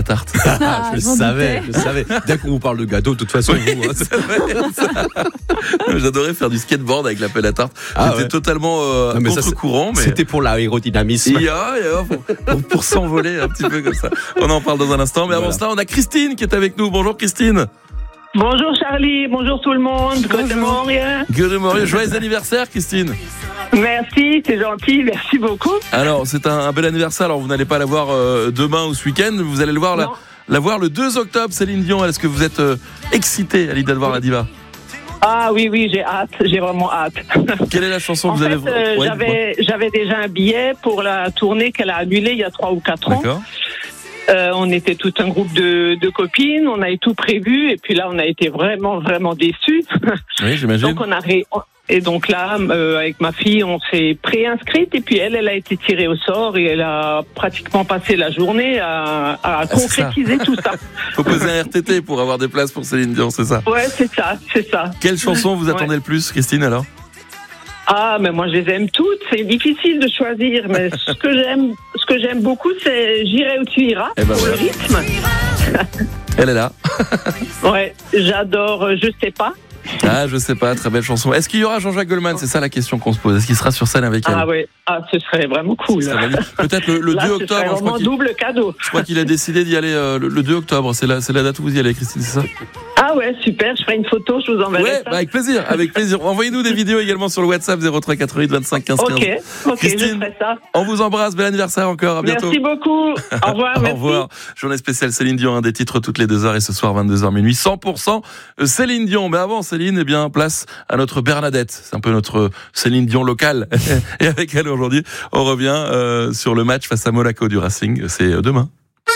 tarte. Je savais. Dès qu'on vous parle de gâteau, de toute façon, vous. J'adorais faire du skateboard avec la pelle à tarte. C'était totalement contre-courant. Mais c'était pour l'aérodynamisme. Pour s'envoler un petit peu comme ça. On en parle dans un instant. Mais avant cela, on a Christine qui est avec nous. Bonjour Christine. Bonjour Charlie, bonjour tout le monde. Good morning. Good morning. Joyeux anniversaire Christine. Merci, c'est gentil, merci beaucoup. Alors, c'est un bel anniversaire. Alors, vous n'allez pas la voir demain ou ce week-end. Vous allez le voir la voir le 2 octobre, Céline Dion. Est-ce que vous êtes excitée à l'idée de voir la diva? Ah oui, j'ai hâte, j'ai vraiment hâte. Quelle est la chanson que vous avez... J'avais déjà un billet pour la tournée qu'elle a annulée il y a 3 ou 4 ans. D'accord. On était tout un groupe de copines, on avait tout prévu et puis là on a été vraiment déçus. Oui, j'imagine. Et donc là, avec ma fille, on s'est préinscrite et puis elle a été tirée au sort et elle a pratiquement passé la journée à concrétiser tout ça. Faut poser un RTT pour avoir des places pour Céline Dion, c'est ça? Ouais, c'est ça. Quelle chanson vous attendez le plus, Christine, alors? Ah, mais moi je les aime toutes. C'est difficile de choisir, mais ce que j'aime beaucoup, c'est J'irai où tu iras pour le rythme. Elle est là. Ouais, j'adore Je sais pas. Ah, je sais pas, très belle chanson. Est-ce qu'il y aura Jean-Jacques Goldman? C'est ça la question qu'on se pose. Est-ce qu'il sera sur scène avec elle? Ah ouais, ce serait vraiment cool. Peut-être le 2 octobre. Ce serait vraiment double cadeau. Je crois qu'il a décidé d'y aller le 2 octobre. C'est la date où vous y allez, Christine, c'est ça? Ah ouais, super. Je ferai une photo, je vous enverrai ça. Avec plaisir. Envoyez-nous des vidéos également sur le WhatsApp 03 88 25 15 15. Ok, Christine, je ferai ça. On vous embrasse. Bel anniversaire encore. À bientôt. Merci beaucoup. Au revoir. Au revoir. Journée spéciale Céline Dion, des titres toutes les 2 heures et ce soir 22h minuit. 100% Céline Dion. Mais avant Céline, place à notre Bernadette. C'est un peu notre Céline Dion locale. Et avec elle aujourd'hui, on revient sur le match face à Monaco du Racing. C'est demain.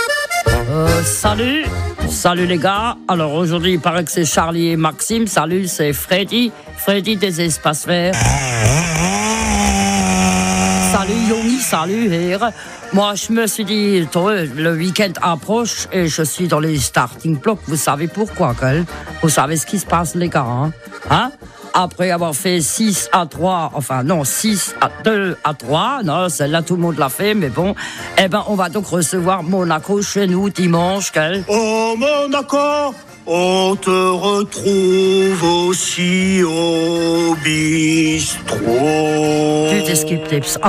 Salut les gars. Alors aujourd'hui, il paraît que c'est Charlie et Maxime. Salut, c'est Freddy des Espaces Verts. Salut Yomi, salut Hère. Moi, je me suis dit, le week-end approche et je suis dans les starting blocks. Vous savez pourquoi, vous savez ce qui se passe, les gars, hein? Après avoir fait 6 à 3, 6 à 2 à 3, non, celle-là, tout le monde l'a fait, mais bon, on va donc recevoir Monaco chez nous dimanche, Oh, Monaco! On te retrouve aussi au bistrot. Tu t'esquipes tips.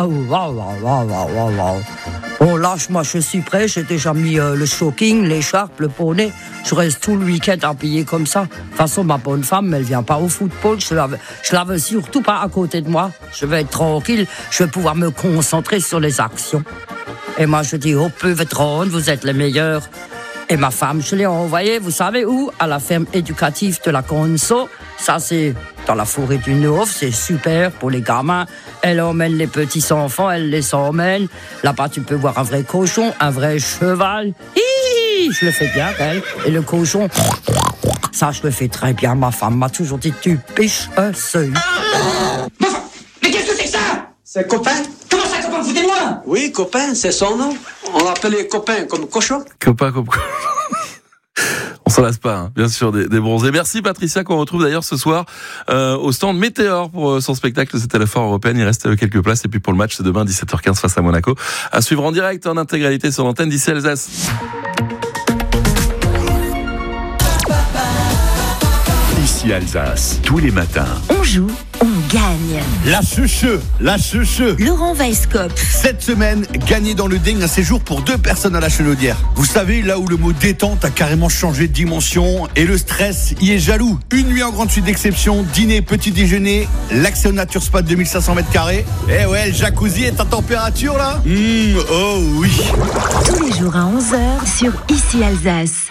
Bon, lâche, moi je suis prêt. J'ai déjà mis le choking, l'écharpe, le poney. Je reste tout le week-end habillé comme ça. De toute façon, ma bonne femme, elle vient pas au football. Je la veux surtout pas à côté de moi. Je vais être tranquille. Je vais pouvoir me concentrer sur les actions. Et moi, je dis, peu vétéran, vous êtes les meilleurs. Et ma femme, je l'ai envoyée, vous savez où? À la ferme éducative de la Conso. Ça, c'est dans la forêt du Nord. C'est super pour les gamins. Elle emmène les petits-enfants, elle les emmène. Là-bas, tu peux voir un vrai cochon, un vrai cheval. Hihi, je le fais bien, elle. Et le cochon, ça, je le fais très bien. Ma femme m'a toujours dit, tu piches un seuil. Mais qu'est-ce que c'est que ça? C'est copain? Comment ça, copain? Foutez-moi! Oui, copain, c'est son nom. On l'appelait copain comme cochon. Copain comme cochon. On s'en lasse pas, bien sûr, des bronzés. Merci Patricia, qu'on retrouve d'ailleurs ce soir au stand Météor pour son spectacle. C'était la foire européenne. Il reste quelques places. Et puis pour le match, c'est demain 17h15 face à Monaco. À suivre en direct, en intégralité sur l'antenne d'ICI Alsace. ICI Alsace, tous les matins. On joue, on gagne. La cheuche. Laurent Weisskopf. Cette semaine, gagner dans le Ding un séjour pour 2 personnes à la Chenaudière. Vous savez, là où le mot détente a carrément changé de dimension et le stress y est jaloux. Une nuit en grande suite d'exception, dîner, petit déjeuner, l'accès au Nature Spa de 2500 m². Eh ouais, le jacuzzi est à température là. Oh oui. Tous les jours à 11h sur ICI Alsace.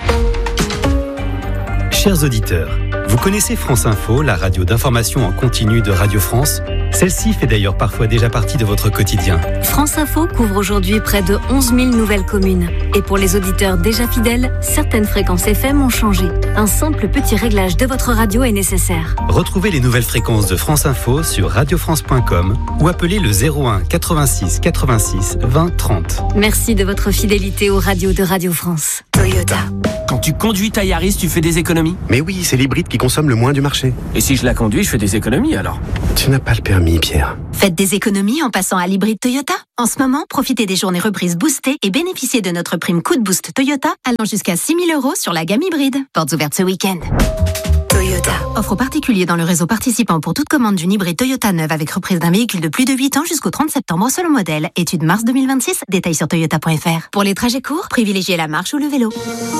Chers auditeurs, vous connaissez France Info, la radio d'information en continu de Radio France? Celle-ci fait d'ailleurs parfois déjà partie de votre quotidien. France Info couvre aujourd'hui près de 11 000 nouvelles communes. Et pour les auditeurs déjà fidèles, certaines fréquences FM ont changé. Un simple petit réglage de votre radio est nécessaire. Retrouvez les nouvelles fréquences de France Info sur radiofrance.com ou appelez le 01 86 86 20 30. Merci de votre fidélité aux radios de Radio France. Toyota. Quand tu conduis ta Yaris, tu fais des économies? Mais oui, c'est l'hybride qui consomme le moins du marché. Et si je la conduis, je fais des économies alors? Tu n'as pas le permis, Pierre. Faites des économies en passant à l'hybride Toyota. En ce moment, profitez des journées reprises boostées et bénéficiez de notre prime Coup de Boost Toyota allant jusqu'à 6 000 € sur la gamme hybride. Portes ouvertes ce week-end. Toyota. Offre aux particuliers dans le réseau participant pour toute commande d'une hybride Toyota neuve avec reprise d'un véhicule de plus de 8 ans jusqu'au 30 septembre selon modèle. Étude mars 2026. Détails sur toyota.fr. Pour les trajets courts, privilégiez la marche ou le vélo.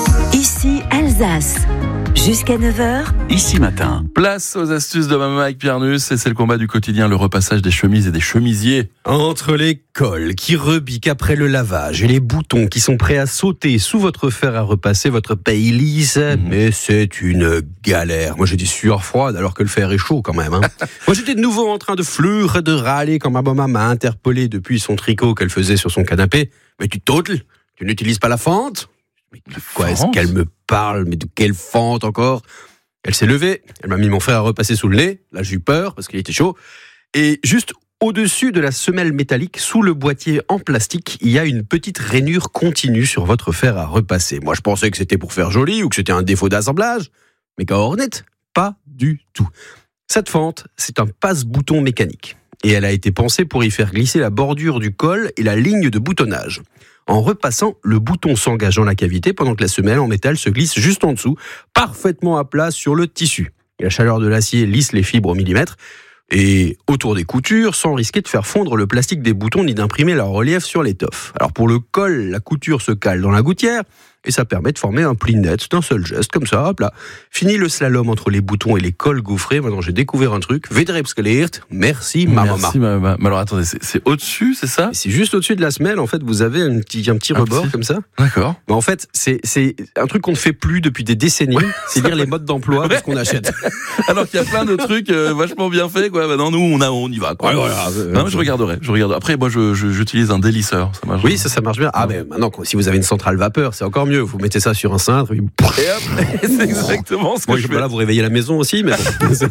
Ici Alsace. Jusqu'à 9h. Ici Matin. Place aux astuces de maman avec Pierre Nuss, et c'est le combat du quotidien, le repassage des chemises et des chemisiers. Entre les cols qui rebiquent après le lavage et les boutons qui sont prêts à sauter sous votre fer à repasser, votre paille lisse, mais c'est une galère. Moi j'ai des sueurs froides alors que le fer est chaud quand même. Moi j'étais de nouveau en train de fleurir et de râler quand ma maman m'a interpellé depuis son tricot qu'elle faisait sur son canapé. Mais tu t'ôtes, tu n'utilises pas la fente? Mais de quoi est-ce qu'elle me parle? Mais de quelle fente encore? Elle s'est levée, elle m'a mis mon fer à repasser sous le nez. Là j'ai eu peur parce qu'il était chaud. Et juste au-dessus de la semelle métallique, sous le boîtier en plastique, il y a une petite rainure continue sur votre fer à repasser. Moi je pensais que c'était pour faire joli ou que c'était un défaut d'assemblage. Mais qu'à honnête, pas du tout. Cette fente, c'est un passe-bouton mécanique. Et elle a été pensée pour y faire glisser la bordure du col et la ligne de boutonnage. En repassant, le bouton s'engage dans la cavité pendant que la semelle en métal se glisse juste en dessous, parfaitement à plat sur le tissu. Et la chaleur de l'acier lisse les fibres au millimètre et autour des coutures sans risquer de faire fondre le plastique des boutons ni d'imprimer leur relief sur l'étoffe. Alors pour le col, la couture se cale dans la gouttière et ça permet de former un pli net d'un seul geste, comme ça, hop là. Fini le slalom entre les boutons et les cols gaufrés. Maintenant, j'ai découvert un truc. Vedrepsgeleerd. Merci, ma maman. Merci, ma maman. Mais alors, attendez, c'est au-dessus, c'est ça? C'est juste au-dessus de la semelle. En fait, vous avez un petit rebord, comme ça. D'accord. Mais en fait, c'est un truc qu'on ne fait plus depuis des décennies. C'est dire les modes d'emploi de ce qu'on achète. Alors qu'il y a plein de trucs vachement bien faits, quoi. Maintenant, nous, on y va, quoi. Ouais, voilà. Non, mais je regarderai. Après, moi, j'utilise un délisseur. Ça marche. Oui, ça marche bien. Ah, mais maintenant, si vous avez une centrale vapeur, c'est encore mieux. Vous mettez ça sur un cintre. Et hop, c'est exactement ce que je fais. Voilà, vous réveillez la maison aussi, mais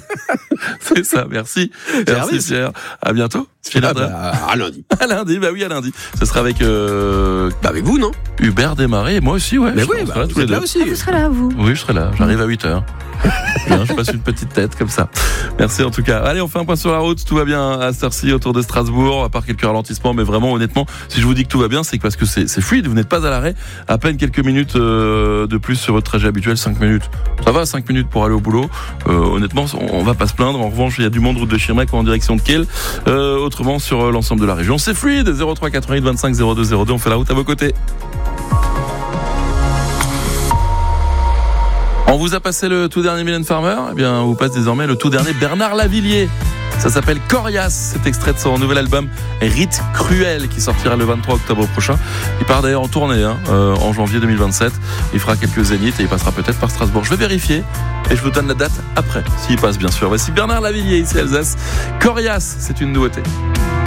c'est ça. Merci. Merci, Pierre. À bientôt. À lundi. À lundi, bah oui, à lundi. Ce sera avec avec vous, non? Hubert Desmarais et moi aussi, ouais. Mais oui, là, tous les deux. Là aussi. Vous serez là, vous? Oui, je serai là. J'arrive à 8h. Bien, je passe une petite tête comme ça. Merci en tout cas. Allez, on fait un point sur la route. Tout va bien à cette heure-ci autour de Strasbourg, à part quelques ralentissements, mais vraiment, honnêtement, si je vous dis que tout va bien, c'est parce que c'est fluide. Vous n'êtes pas à l'arrêt. À peine quelques minutes de plus sur votre trajet habituel, 5 minutes. Ça va, 5 minutes pour aller au boulot. Honnêtement, on va pas se plaindre. En revanche, il y a du monde route de Schirmeck en direction de Kiel. Autrement, sur l'ensemble de la région, c'est fluide. 03 88 25 02 02. On fait la route à vos côtés. On vous a passé le tout dernier Mylène Farmer, eh bien, on vous passe désormais le tout dernier Bernard Lavilliers. Ça s'appelle Coriace, cet extrait de son nouvel album Rite Cruel qui sortira le 23 octobre prochain. Il part d'ailleurs en tournée en janvier 2027. Il fera quelques zéniths et il passera peut-être par Strasbourg. Je vais vérifier et je vous donne la date après, s'il passe bien sûr. Voici Bernard Lavilliers ici à Alsace. Coriace, c'est une nouveauté.